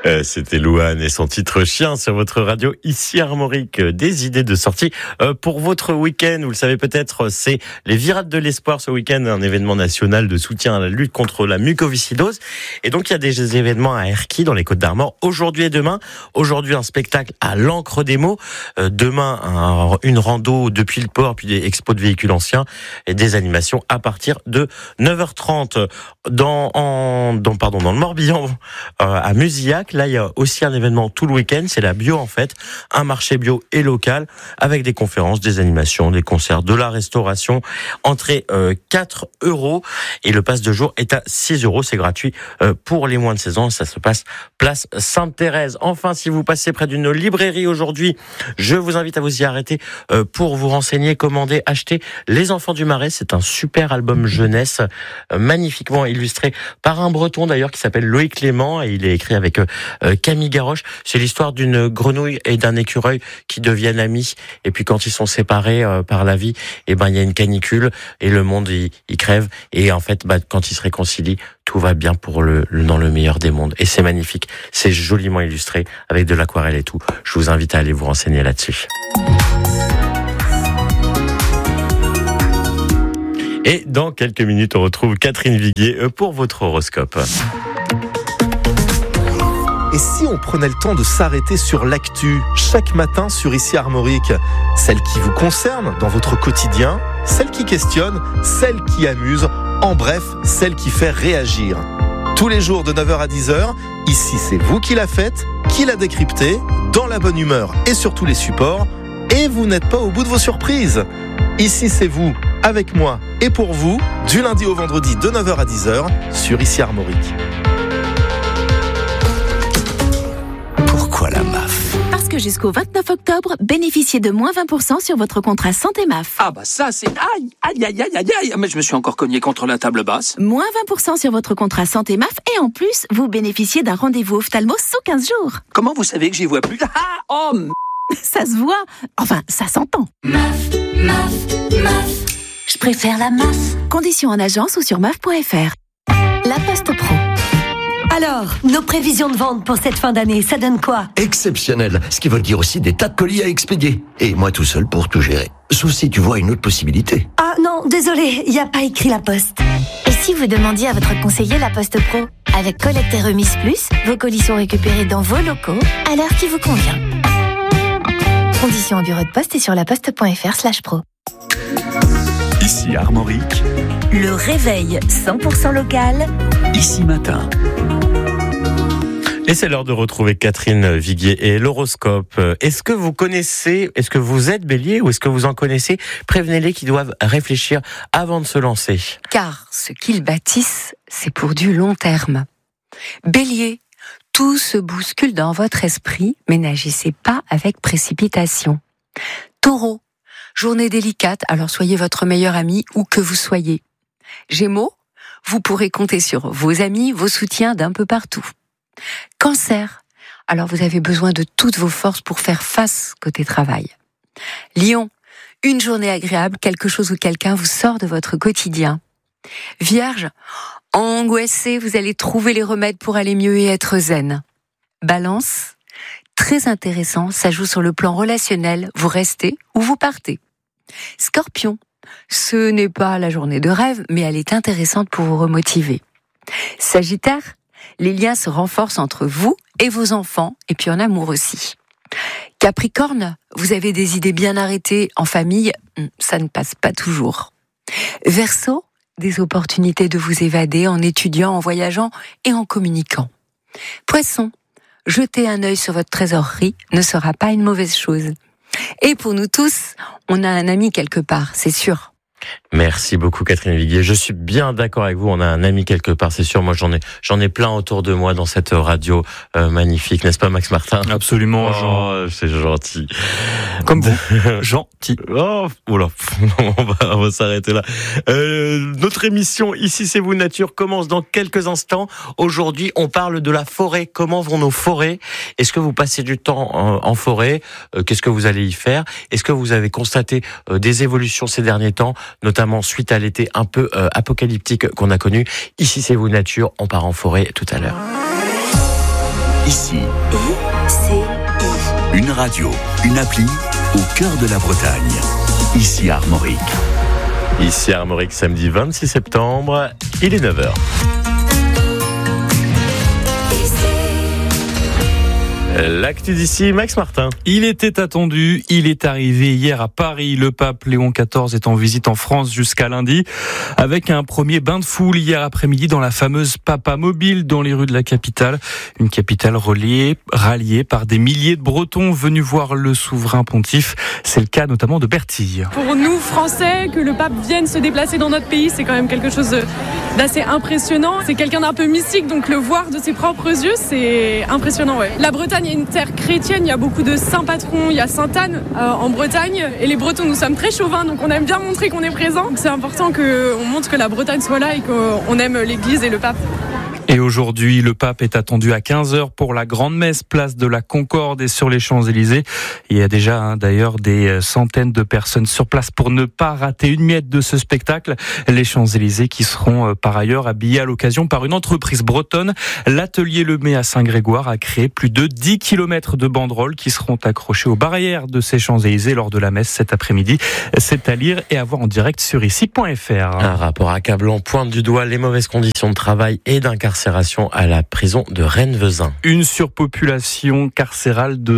C'était Louane et son titre Chien sur votre radio ici Armorique. Des idées de sortie pour votre week-end. Vous le savez peut-être, c'est les Virades de l'Espoir ce week-end, un événement national de soutien à la lutte contre la mucoviscidose. Et donc il y a des événements à Erquy dans les Côtes-d'Armor aujourd'hui et demain. Aujourd'hui un spectacle à l'Ancre des mots. Demain une rando depuis le port, puis des expos de véhicules anciens et des animations à partir de 9h30 dans le Morbihan à Musillac. Là, il y a aussi un événement tout le week-end, c'est la bio en fait, un marché bio et local avec des conférences, des animations, des concerts, de la restauration. Entrée 4 € et le pass de jour est à 6 €, c'est gratuit pour les moins de 16 ans. Ça se passe place Sainte-Thérèse. Enfin, si vous passez près d'une librairie aujourd'hui, je vous invite à vous y arrêter pour vous renseigner, commander, acheter Les Enfants du Marais. C'est un super album jeunesse, magnifiquement illustré par un Breton d'ailleurs qui s'appelle Loïc Clément, et il est écrit avec Camille Garoche. C'est l'histoire d'une grenouille et d'un écureuil qui deviennent amis, et puis quand ils sont séparés par la vie, il y a une canicule et le monde il crève, et en fait quand ils se réconcilient, tout va bien dans le meilleur des mondes. Et c'est magnifique, c'est joliment illustré avec de l'aquarelle et tout. Je vous invite à aller vous renseigner là-dessus. Et dans quelques minutes, on retrouve Catherine Viguier pour votre horoscope. Et si on prenait le temps de s'arrêter sur l'actu chaque matin sur Ici Armorique, celle qui vous concerne dans votre quotidien, celle qui questionne, celle qui amuse, en bref, celle qui fait réagir. Tous les jours de 9h à 10h, ici c'est vous qui la faites, qui la décryptez, dans la bonne humeur et sur tous les supports, et vous n'êtes pas au bout de vos surprises. Ici c'est vous, avec moi et pour vous, du lundi au vendredi de 9h à 10h sur Ici Armorique. Pourquoi la MAF ? Parce que jusqu'au 29 octobre, bénéficiez de moins 20% sur votre contrat santé MAF. Ah bah ça c'est... Aïe, mais je me suis encore cogné contre la table basse. Moins 20% sur votre contrat santé MAF, et en plus, vous bénéficiez d'un rendez-vous ophtalmo sous 15 jours. Comment vous savez que j'y vois plus ? Ça se voit, enfin ça s'entend. MAF, je préfère la MAF. Conditions en agence ou sur maf.fr. La Poste Pro. Alors, nos prévisions de vente pour cette fin d'année, ça donne quoi ? Exceptionnel, ce qui veut dire aussi des tas de colis à expédier. Et moi tout seul pour tout gérer. Sauf si tu vois une autre possibilité. Ah non, désolé, il n'y a pas écrit La Poste. Et si vous demandiez à votre conseiller La Poste Pro ? Avec collecte et remise plus, vos colis sont récupérés dans vos locaux à l'heure qui vous convient. Conditions au bureau de poste et sur laposte.fr/pro. Ici Armorique, Le réveil 100% local. Ici Matin. Et c'est l'heure de retrouver Catherine Viguier et l'horoscope. Est-ce que vous êtes bélier ou est-ce que vous en connaissez ? Prévenez-les qui doivent réfléchir avant de se lancer. Car ce qu'ils bâtissent, c'est pour du long terme. Bélier, tout se bouscule dans votre esprit, mais n'agissez pas avec précipitation. Taureau, journée délicate, alors soyez votre meilleur ami où que vous soyez. Gémeaux, vous pourrez compter sur vos amis, vos soutiens d'un peu partout. Cancer, alors vous avez besoin de toutes vos forces pour faire face côté travail. Lion, une journée agréable, quelque chose ou quelqu'un vous sort de votre quotidien. Vierge, angoissé, vous allez trouver les remèdes pour aller mieux et être zen. Balance, très intéressant, ça joue sur le plan relationnel, vous restez ou vous partez. Scorpion, ce n'est pas la journée de rêve, mais elle est intéressante pour vous remotiver. Sagittaire, les liens se renforcent entre vous et vos enfants, et puis en amour aussi. Capricorne, vous avez des idées bien arrêtées en famille, ça ne passe pas toujours. Verseau, des opportunités de vous évader en étudiant, en voyageant et en communiquant. Poisson, jeter un œil sur votre trésorerie ne sera pas une mauvaise chose. Et pour nous tous, on a un ami quelque part, c'est sûr. Merci beaucoup Catherine Viguier. Je suis bien d'accord avec vous. On a un ami quelque part, c'est sûr. Moi, j'en ai plein autour de moi dans cette radio magnifique, n'est-ce pas, Max Martin ? Absolument. Oh, c'est gentil. Comme vous, gentil. Oh, oula, on va s'arrêter là. Notre émission Ici c'est vous nature commence dans quelques instants. Aujourd'hui, on parle de la forêt. Comment vont nos forêts ? Est-ce que vous passez du temps en forêt ? Qu'est-ce que vous allez y faire ? Est-ce que vous avez constaté des évolutions ces derniers temps, notamment suite à l'été un peu apocalyptique qu'on a connu ? Ici c'est vous nature, on part en forêt tout à l'heure. Ici. ICI. Une radio, une appli au cœur de la Bretagne. Ici Armorique. Ici Armorique, samedi 26 septembre, il est 9h. L'actu d'ici, Max Martin. Il était attendu, il est arrivé hier à Paris. Le pape Léon XIV est en visite en France jusqu'à lundi, avec un premier bain de foule hier après-midi dans la fameuse Papa Mobile dans les rues de la capitale. Une capitale ralliée par des milliers de Bretons venus voir le souverain pontife. C'est le cas notamment de Bertille. Pour nous, Français, que le pape vienne se déplacer dans notre pays, c'est quand même quelque chose d'assez impressionnant. C'est quelqu'un d'un peu mystique, donc le voir de ses propres yeux, c'est impressionnant. Ouais. La Bretagne est une terre chrétienne, il y a beaucoup de saints patrons, il y a Sainte-Anne en Bretagne, et les Bretons, nous sommes très chauvins, donc on aime bien montrer qu'on est présent. C'est important qu'on montre que la Bretagne soit là et qu'on aime l'Église et le pape. Et aujourd'hui, le pape est attendu à 15h pour la grande messe, place de la Concorde et sur les Champs-Élysées. Il y a déjà d'ailleurs des centaines de personnes sur place pour ne pas rater une miette de ce spectacle. Les Champs-Élysées qui seront par ailleurs habillés à l'occasion par une entreprise bretonne. L'atelier Lemay à Saint-Grégoire a créé plus de 10 km de banderoles qui seront accrochées aux barrières de ces Champs-Élysées lors de la messe cet après-midi. C'est à lire et à voir en direct sur ici.fr. Un rapport accablant pointe du doigt les mauvaises conditions de travail et d'incarcération à la prison de Rennes-Vezin. Une surpopulation carcérale de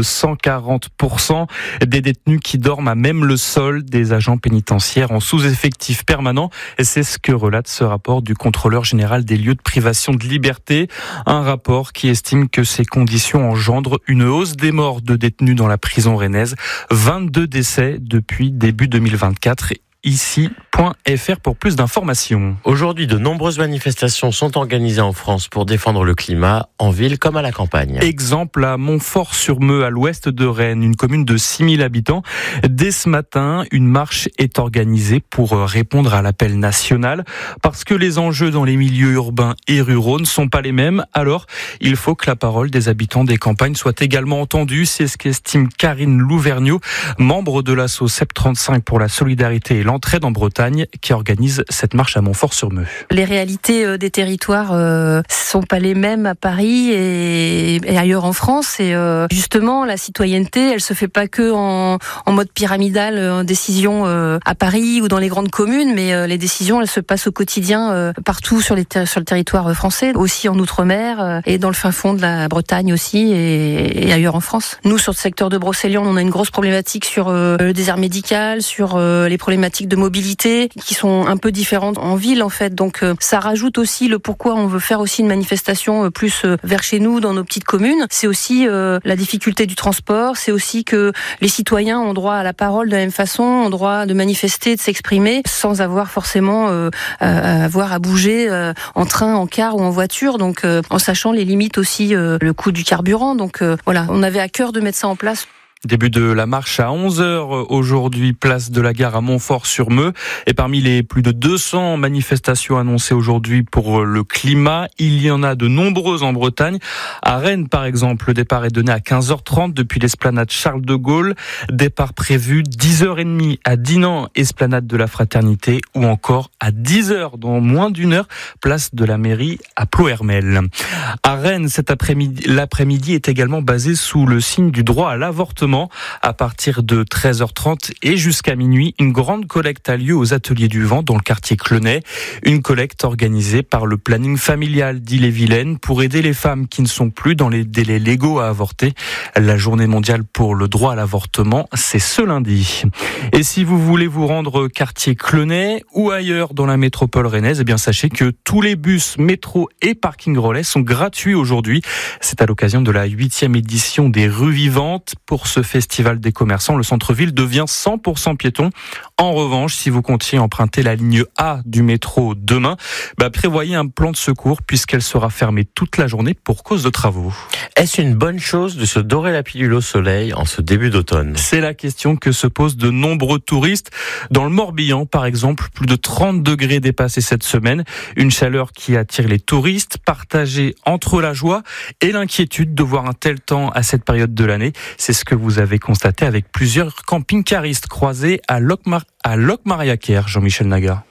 140%, des détenus qui dorment à même le sol, des agents pénitentiaires en sous-effectif permanent. Et c'est ce que relate ce rapport du contrôleur général des lieux de privation de liberté. Un rapport qui estime que ces conditions engendrent une hausse des morts de détenus dans la prison rennaise. 22 décès depuis début 2024. Ici.fr pour plus d'informations. Aujourd'hui, de nombreuses manifestations sont organisées en France pour défendre le climat, en ville comme à la campagne. Exemple à Montfort-sur-Meux, à l'ouest de Rennes, une commune de 6000 habitants. Dès ce matin, une marche est organisée pour répondre à l'appel national. Parce que les enjeux dans les milieux urbains et ruraux ne sont pas les mêmes, alors il faut que la parole des habitants des campagnes soit également entendue. C'est ce qu'estime Karine Louvergnot, membre de l'asso CEP35 pour la solidarité et l'entraide en Bretagne, qui organise cette marche à Montfort-sur-Meux. Les réalités des territoires sont pas les mêmes à Paris et ailleurs en France. Et justement, la citoyenneté, elle se fait pas que en mode pyramidal, en décision à Paris ou dans les grandes communes, mais les décisions, elles se passent au quotidien partout sur le territoire français, aussi en Outre-mer et dans le fin fond de la Bretagne aussi et ailleurs en France. Nous, sur le secteur de Brocéliande, on a une grosse problématique sur le désert médical, sur les problématiques de mobilité qui sont un peu différentes en ville en fait. Donc ça rajoute aussi le pourquoi on veut faire aussi une manifestation plus vers chez nous dans nos petites communes. C'est aussi la difficulté du transport, c'est aussi que les citoyens ont droit à la parole de la même façon, ont droit de manifester, de s'exprimer sans avoir forcément avoir à bouger en train, en car ou en voiture. Donc en sachant les limites aussi le coût du carburant. Donc voilà, on avait à cœur de mettre ça en place. Début de la marche à 11h aujourd'hui, place de la Gare à Montfort-sur-Meux. Et parmi les plus de 200 manifestations annoncées aujourd'hui pour le climat, il y en a de nombreuses en Bretagne. À Rennes, par exemple, le départ est donné à 15h30 depuis l'esplanade Charles de Gaulle. Départ prévu 10h30 à Dinan, esplanade de la Fraternité, ou encore à 10h dans moins d'une heure, place de la mairie à Ploërmel. À Rennes, l'après-midi est également basé sous le signe du droit à l'avortement. À partir de 13h30 et jusqu'à minuit, une grande collecte a lieu aux Ateliers du Vent dans le quartier Clenay. Une collecte organisée par le planning familial d'Ille-et-Vilaine pour aider les femmes qui ne sont plus dans les délais légaux à avorter. La journée mondiale pour le droit à l'avortement, c'est ce lundi. Et si vous voulez vous rendre quartier Clenay ou ailleurs dans la métropole rennaise, eh bien sachez que tous les bus, métro et parking relais sont gratuits aujourd'hui. C'est à l'occasion de la 8e édition des Rues Vivantes. Pour ce festival des commerçants, le centre-ville devient 100% piéton. En revanche, si vous comptiez emprunter la ligne A du métro demain, prévoyez un plan de secours puisqu'elle sera fermée toute la journée pour cause de travaux. Est-ce une bonne chose de se dorer la pilule au soleil en ce début d'automne ? C'est la question que se posent de nombreux touristes. Dans le Morbihan, par exemple, plus de 30 degrés dépassés cette semaine. Une chaleur qui attire les touristes, partagée entre la joie et l'inquiétude de voir un tel temps à cette période de l'année. C'est ce que vous avez constaté avec plusieurs camping-caristes croisés à Locmariaquer, Jean-Michel Naga.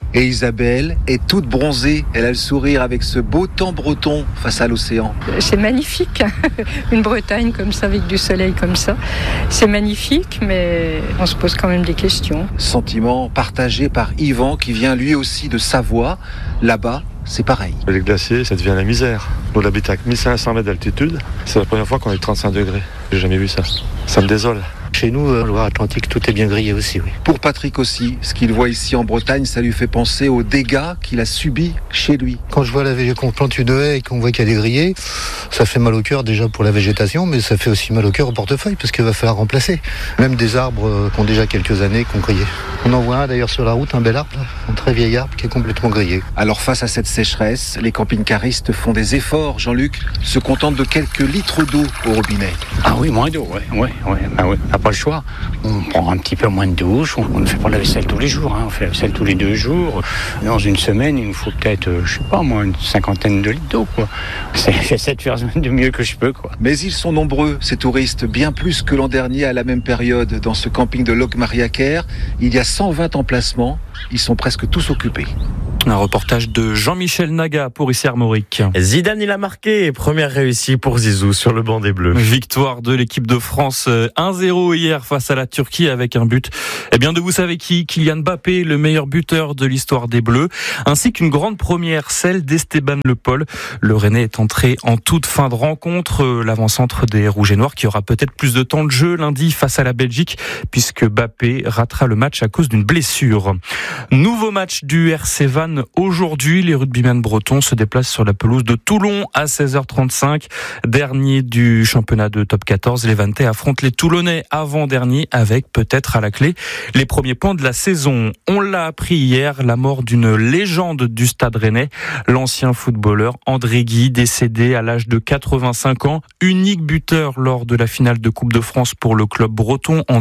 Et Isabelle est toute bronzée. Elle a le sourire avec ce beau temps breton face à l'océan. C'est magnifique, une Bretagne comme ça, avec du soleil comme ça. C'est magnifique, mais on se pose quand même des questions. Sentiment partagé par Yvan qui vient lui aussi de Savoie. Là-bas, c'est pareil. Les glaciers, ça devient la misère. Nous, on habite à 1500 mètres d'altitude. C'est la première fois qu'on est 35 degrés. J'ai jamais vu ça. Ça me désole. Chez nous, Loire-Atlantique, tout est bien grillé aussi, oui. Pour Patrick aussi, ce qu'il voit ici en Bretagne, ça lui fait penser aux dégâts qu'il a subis chez lui. Quand je vois qu'on plante une haie et qu'on voit qu'il y a des grillés, ça fait mal au cœur déjà pour la végétation, mais ça fait aussi mal au cœur au portefeuille parce qu'il va falloir remplacer. Même des arbres qui ont déjà quelques années qui ont grillé. On en voit un d'ailleurs sur la route, un bel arbre, là, un très vieil arbre qui est complètement grillé. Alors face à cette sécheresse, les camping-caristes font des efforts. Jean-Luc se contente de quelques litres d'eau au robinet. Ah oui, moins d'eau, ouais. Ah ouais, on n'a pas le choix. On prend un petit peu moins de douche, on ne fait pas la vaisselle tous les jours, on fait la vaisselle tous les 2 jours. Dans une semaine, il nous faut peut-être, une 50aine de litres d'eau, quoi. J'essaie de faire du mieux que je peux, quoi. Mais ils sont nombreux, ces touristes, bien plus que l'an dernier à la même période. Dans ce camping de Locmariaquer, il y a 120 emplacements, ils sont presque tous occupés. Un reportage de Jean-Michel Naga pour ici Armorique. Zidane, il a marqué. Première réussite pour Zizou sur le banc des Bleus. Victoire de l'équipe de France 1-0 hier face à la Turquie avec un but de vous savez qui, Kylian Mbappé, le meilleur buteur de l'histoire des Bleus, ainsi qu'une grande première, celle d'Esteban Le Paul. Le Rennais est entré en toute fin de rencontre, l'avant-centre des Rouges et Noirs qui aura peut-être plus de temps de jeu lundi face à la Belgique puisque Mbappé ratera le match à cause d'une blessure. Nouveau match du RC Vannes aujourd'hui. Les rugbymen bretons se déplacent sur la pelouse de Toulon à 16h35. Dernier du championnat de top 14. Les Vannetais affrontent les Toulonnais avant-dernier avec peut-être à la clé les premiers points de la saison. On l'a appris hier, la mort d'une légende du Stade Rennais, l'ancien footballeur André Guy, décédé à l'âge de 85 ans, unique buteur lors de la finale de Coupe de France pour le club breton en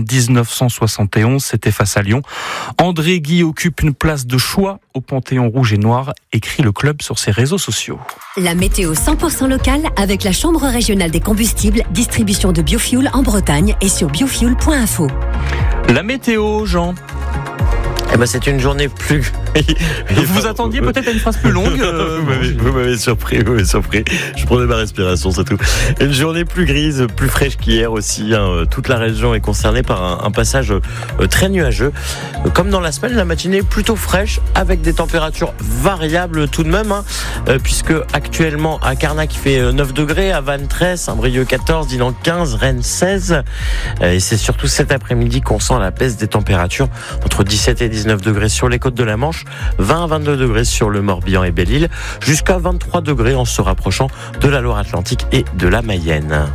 1971, c'était face à Lyon. André Guy occupe une place de choix au Panthéon rouge et noir, écrit le club sur ses réseaux sociaux. La météo 100% locale avec la Chambre régionale des combustibles, distribution de biofuel en Bretagne et sur biofuel.info. La météo, Jean. C'est une journée plus... Vous vous attendiez peut-être à une phrase plus longue Vous m'avez surpris. Je prenais ma respiration, c'est tout. Une journée plus grise, plus fraîche qu'hier aussi. Toute la région est concernée par un passage très nuageux. Comme dans la semaine, la matinée est plutôt fraîche avec des températures variables tout de même. Puisque actuellement à Carnac il fait 9 degrés, à Vannes 13, Saint-Brieuc 14, Dinan 15, Rennes 16. Et c'est surtout cet après-midi qu'on sent la baisse des températures entre 17 et 19 degrés sur les côtes de la Manche, 20 à 22 degrés sur le Morbihan et Belle-Île, jusqu'à 23 degrés en se rapprochant de la Loire-Atlantique et de la Mayenne.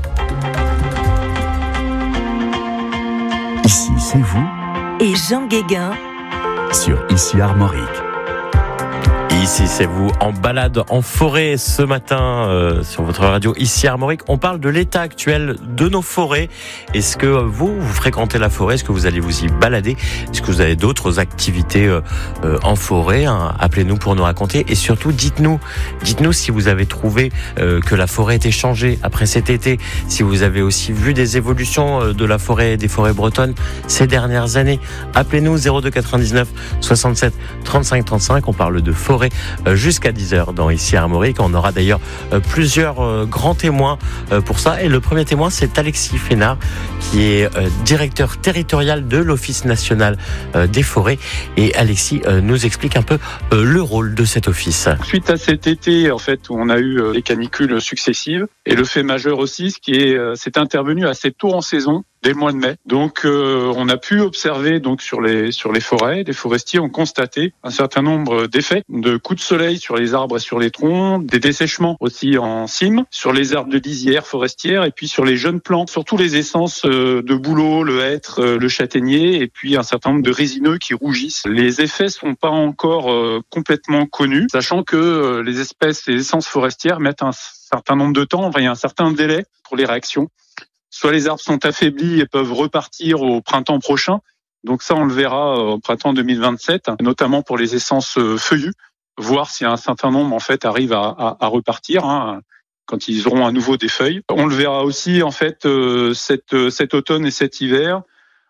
Ici, c'est vous. Et Jean Guéguin Sur Ici Armorique. Ici, c'est vous en balade en forêt ce matin sur votre radio Ici Armorique. On parle de l'état actuel de nos forêts. Est-ce que vous fréquentez la forêt? Est-ce que vous allez vous y balader? Est-ce que vous avez d'autres activités en forêt? Appelez-nous pour nous raconter. Et surtout, dites-nous si vous avez trouvé que la forêt était changée après cet été. Si vous avez aussi vu des évolutions de la forêt, des forêts bretonnes ces dernières années. Appelez-nous 02 99 67 35 35. On parle de forêt jusqu'à 10h dans Ici Armorique. On aura d'ailleurs plusieurs grands témoins pour ça. Et le premier témoin, c'est Alexis Fénard, qui est directeur territorial de l'Office national des forêts. Et Alexis nous explique un peu le rôle de cet office. Suite à cet été, en fait, où on a eu les canicules successives, et le fait majeur aussi, c'est intervenu assez tôt en saison, dès le mois de mai. Donc on a pu observer donc sur les forêts, les forestiers ont constaté un certain nombre d'effets, de coups de soleil sur les arbres et sur les troncs, des dessèchements aussi en cime, sur les arbres de lisière forestière et puis sur les jeunes plantes, surtout les essences de bouleau, le hêtre, le châtaignier et puis un certain nombre de résineux qui rougissent. Les effets sont pas encore complètement connus, sachant que les espèces et les essences forestières mettent un certain nombre de temps, il y a un certain délai pour les réactions. Soit les arbres sont affaiblis et peuvent repartir au printemps prochain. Donc ça, on le verra au printemps 2027, notamment pour les essences feuillues, voir si un certain nombre en fait arrive à repartir quand ils auront à nouveau des feuilles. On le verra aussi en fait cet automne et cet hiver.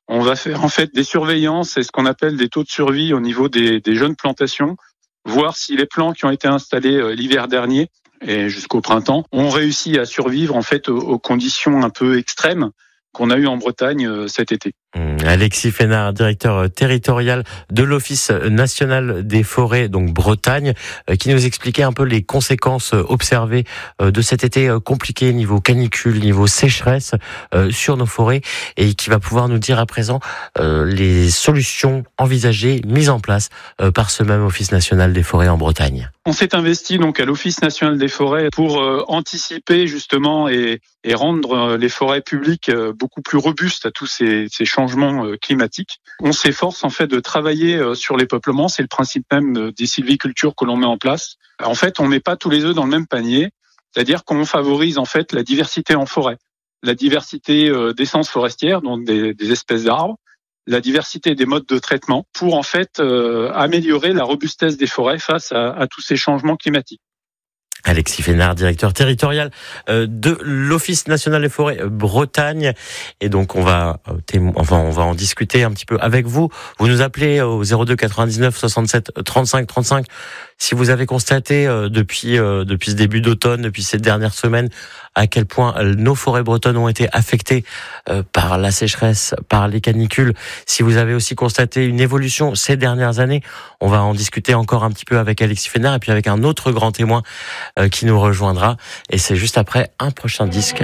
On va faire en fait des surveillances et ce qu'on appelle des taux de survie au niveau des jeunes plantations, voir si les plants qui ont été installés l'hiver dernier et jusqu'au printemps ont réussi à survivre en fait aux conditions un peu extrêmes qu'on a eues en Bretagne cet été. Alexis Fénard, directeur territorial de l'Office national des forêts, donc Bretagne, qui nous expliquait un peu les conséquences observées de cet été compliqué niveau canicule, niveau sécheresse sur nos forêts, et qui va pouvoir nous dire à présent les solutions envisagées, mises en place par ce même Office national des forêts en Bretagne. On s'est investi donc à l'Office national des forêts pour anticiper justement et rendre les forêts publiques beaucoup plus robustes à tous ces changements climatiques. On s'efforce en fait de travailler sur les peuplements, c'est le principe même des sylvicultures que l'on met en place. En fait, on met pas tous les œufs dans le même panier, c'est-à-dire qu'on favorise en fait la diversité en forêt, la diversité d'essences forestières, donc des espèces d'arbres, la diversité des modes de traitement pour en fait améliorer la robustesse des forêts face à tous ces changements climatiques. Alexis Fénard, directeur territorial de l'Office national des forêts Bretagne. Et donc on va en discuter un petit peu avec vous. Vous nous appelez au 02 99 67 35 35 si vous avez constaté depuis ce début d'automne, depuis ces dernières semaines, à quel point nos forêts bretonnes ont été affectées par la sécheresse, par les canicules. Si vous avez aussi constaté une évolution ces dernières années, on va en discuter encore un petit peu avec Alexis Fénard et puis avec un autre grand témoin qui nous rejoindra. Et c'est juste après un prochain disque.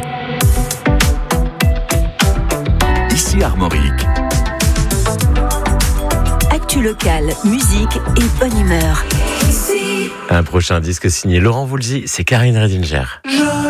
Ici Armorique. Actu locale, musique et bonne humeur. Un prochain disque signé Laurent Voulzy, c'est Karine Redinger.